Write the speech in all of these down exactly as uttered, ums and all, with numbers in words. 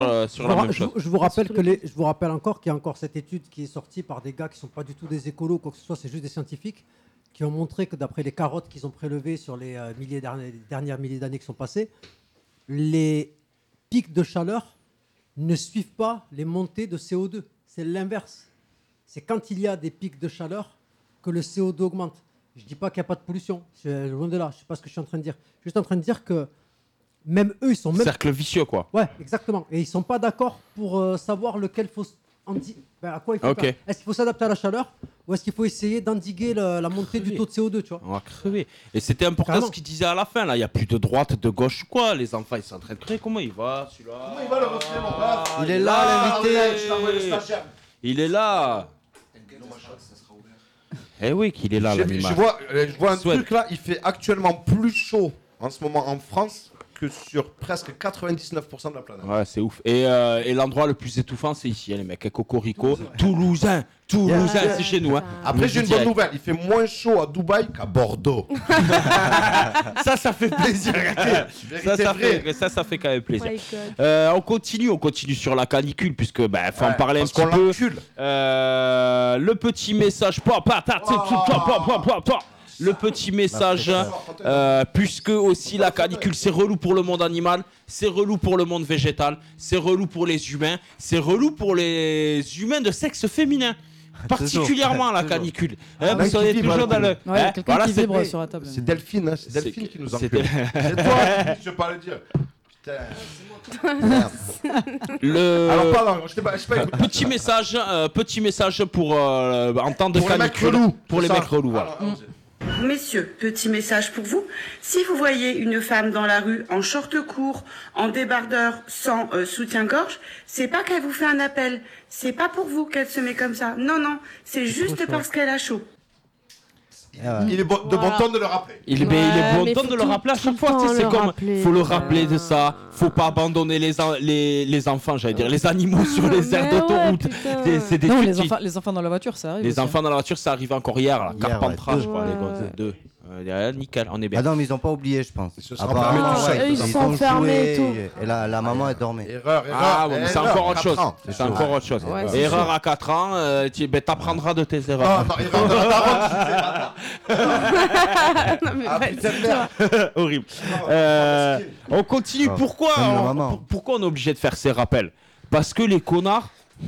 euh, sur je la vous, même je, chose. je vous rappelle que les, je vous rappelle encore qu'il y a encore cette étude qui est sortie par des gars qui sont pas du tout des écolos, quoi que ce soit, c'est juste des scientifiques qui ont montré que d'après les carottes qu'ils ont prélevées sur les euh, milliers derniers, dernières milliers d'années qui sont passées, les pics de chaleur ne suivent pas les montées de C O deux. C'est l'inverse. C'est quand il y a des pics de chaleur que le C O deux augmente. Je dis pas qu'il n'y a pas de pollution. C'est loin de là. Je sais pas ce que je suis en train de dire. Je suis juste en train de dire que même eux, ils sont même. Cercle vicieux, quoi. Ouais, exactement. Et ils sont pas d'accord pour euh, savoir lequel faut. Andi... Ben, à quoi il faut Ok. faire. Est-ce qu'il faut s'adapter à la chaleur ou est-ce qu'il faut essayer d'endiguer le- la montée du taux de C O deux, tu vois? On va crever. Et c'était important Carrément. ce qu'il disait à la fin, là. Il n'y a plus de droite, de gauche, quoi. Les enfants, ils sont en train de créer. Comment il va, celui-là? Comment il va le reflet, mon gars? Ah, Il est là, l'invité. Je t'envoie le stagiaire. Il est là. Eh oui, qu'il est là, Je, l'animal. je vois, euh, je vois un Souhaite. truc là, il fait actuellement plus chaud en ce moment en France que sur presque quatre-vingt-dix-neuf pour cent de la planète. Ouais, c'est ouf. Et, euh, et l'endroit le plus étouffant, c'est ici, hein, les mecs. Cocorico, Toulousain. Toulousain, Yeah. c'est chez nous. Hein. Après, j'ai une bonne Direct. nouvelle, il fait moins chaud à Dubaï qu'à Bordeaux. Ça, ça fait plaisir. ça, Vérité ça, vraie. fait, ça, ça fait quand même plaisir. My God. Euh, on continue, on continue sur la canicule, puisque bah, faut en Ouais, parler un parce petit qu'on peu. l'encule. Euh, le petit message. Pa, pa, ta, tse, tse, pa, pa, pa, pa, pa. Le petit message, euh, puisque aussi la canicule, c'est relou pour le monde animal, c'est relou pour le monde végétal, c'est relou pour les humains, c'est relou pour les humains de sexe féminin. Particulièrement la Toujours. canicule. Ah, Hein, vous mec qui soyez vibre, toujours dans le. là, Ouais, hein, quelqu'un voilà, qui c'est- vibre sur la table. C'est Delphine, hein, c'est C'est- Delphine qui nous c'est- encule. C'est toi qui je vais pas le dire. Putain. Merde. Le Alors pardon, je t'ai pas, je t'ai pas écouté. petit message, euh, petit message pour euh, en temps de Pour les mecs canicule, relous, pour les c'est ça. mecs relous. Voilà. Alors, allons-y. Messieurs, petit message pour vous. Si vous voyez une femme dans la rue en short court, en débardeur, sans euh, soutien-gorge, c'est pas qu'elle vous fait un appel. C'est pas pour vous qu'elle se met comme ça. Non, non. C'est juste parce qu'elle a chaud. Ah ouais. Il est bon- de bon ton de le rappeler. Il, est- mais il est Ouais, bon mais temps faut de le tout- rappeler à tout chaque le fois. Tu sais, temps c'est le comme rappeler. faut le rappeler de ça. Faut pas abandonner les, en- les, les enfants, j'allais dire les animaux sur les aires Mais d'autoroute. ouais, putain. C'est- c'est des Non, trucs les qui- enfants, les enfants dans la voiture, ça arrive. les aussi, hein. enfants dans la voiture, ça arrive encore hier. Là. Hier, Carpentras, ouais, je crois, les deux. gosses, Ouais. deux. Euh, nickel, on est bien. Ah non, mais ils ont pas oublié, je pense. Ils se sont Apparemment, enfermés tout ouais, seuls, eux, ils ils sont ont enfermés et joué, tout. et la, la maman, elle dormait. Erreur, erreur. Ah, ouais, mais c'est erreur, encore autre chose. quatre ans. C'est encore autre chose. Ouais, c'est Erreur sûr. à quatre ans, euh, tu ben, t'apprendras de tes Non, erreurs. non, erreur de la daronne, tu sais, bâtard. Non, mais Ah, pas- putain de merde. Horrible. Euh, on continue. Oh, Pourquoi même la on, maman. pour- pourquoi on est obligé de faire ces rappels? Parce que les connards.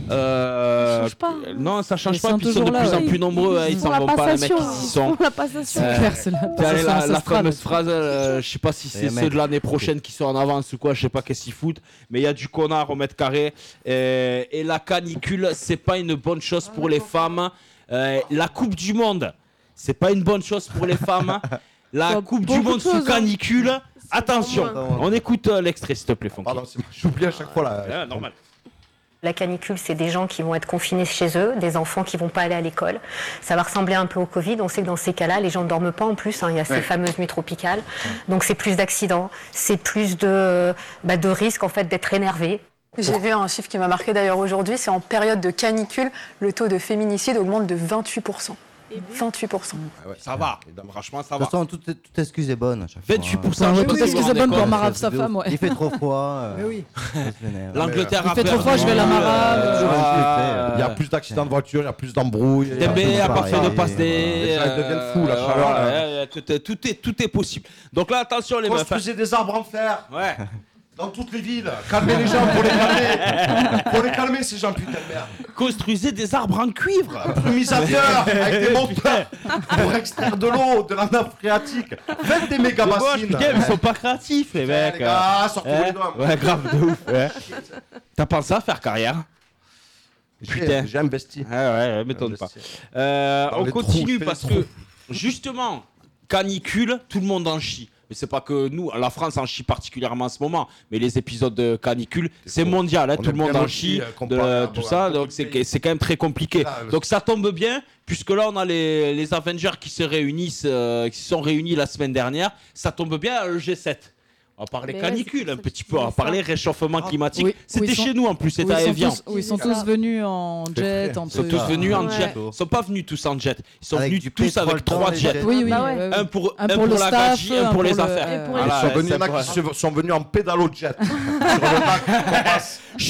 Euh, Ça change pas. Non, ça change Ils pas. sont Puis ils sont de toujours là, plus en ouais. plus nombreux. hein, Ils Ils s'en font la vont pas, les mecs, passation. ils y Ils sont. font la passation. Euh, Claire, c'est la T'as passation la, la ancestrale. fameuse phrase, euh, je sais pas si c'est Les ceux mecs. de l'année prochaine qui sont en avance ou quoi, je sais pas qu'est-ce qu'ils foutent, mais il y a du connard au mètre carré. Et, et la canicule, c'est pas une bonne chose pour les femmes. Euh, la Coupe du Monde, c'est pas une bonne chose pour les femmes. La Bah, Coupe du beaucoup Monde de sous choses, hein. canicule, attention. pour moi. On écoute euh, l'extrait, s'il te plaît, Fonky. Pardon, c'est- j'oublie à chaque fois là. Ah, normal. La canicule, c'est des gens qui vont être confinés chez eux, des enfants qui vont pas aller à l'école. Ça va ressembler un peu au Covid. On sait que dans ces cas-là, les gens ne dorment pas en plus. hein. Il y a ces fameuses nuits tropicales. Donc c'est plus d'accidents, c'est plus de, bah, de risques en fait d'être énervé. J'ai vu un chiffre qui m'a marqué d'ailleurs aujourd'hui, c'est en période de canicule, le taux de féminicide augmente de vingt-huit pour cent. vingt-huit pour cent. Ah ouais. Ça va, franchement, ça De va. toute façon, toute, toute excuse est bonne à chaque fois. vingt-huit pour hein. cent, Ouais, je sais toute pas si excuse vous est bonne vous pour rendez marave compte. sa femme, ouais. Il fait trop froid. euh, Mais oui. elle se vénère. L'Angleterre Il a fait trop perdu. froid, je vais la marave. Euh, Il y a plus d'accidents de voiture, il y a plus d'embrouilles. il y a Dembélé plus a de pas fait de pareil. passe Les des. gens, ils deviennent fous, la chaleur, là. ouais, tout, est, tout, est, tout est possible. Donc là, attention, les meufs. hein. Construisez des arbres en fer Ouais. dans toutes les villes. Calmez les gens pour les calmer. Pour les calmer, ces gens, putain de merde. Construisez des arbres en cuivre. Plumisateur avec des monteurs pour extraire de l'eau, de la nappe phréatique. Faites des méga C'est moche, bassines. putain, ils sont pas créatifs, les Eh, mecs. les gars, sortez-vous Hein les doigts. Ouais, grave, de ouf. ouais. T'as pensé à faire carrière? Putain. J'ai j'ai investi. Ouais, ouais, m'étonne pas. Investi. Euh, Dans on les continue trous, fais parce les que, trous. justement, canicule, tout le monde en chie. Mais c'est pas que nous, la France en chie particulièrement en ce moment, mais les épisodes de canicule, c'est faux. mondial, hein, On tout est le monde bien en aussi, chie, euh, de, comparé à tout beaucoup ça, de donc c'est pays. c'est quand même très compliqué. Là, le- Donc ça tombe bien, puisque là on a les, les Avengers qui se réunissent, euh, qui se sont réunis la semaine dernière, ça tombe bien le G sept. On va parler Mais canicule ouais, un c'est- petit c'est peu, on va ça. parler réchauffement climatique. Oui, C'était où ils sont- chez nous en plus, Où c'était à ils sont Evian. tous- où ils sont C'est tous ça. venus en jet, en Ils sont peu- tous venus en Ouais. jet. Ils sont pas venus tous en jet. Ils sont Avec venus du tous pétrole avec dans trois les jets. jets. Oui, oui. Bah ouais. ouais, ouais. Un pour, Un un pour pour le la staff, gagie, un un pour pour les le- affaires. Et pour Ils les- sont venus, il y en a c'est qui se- sont venus en pédalo jet. Sur le lac, on passe.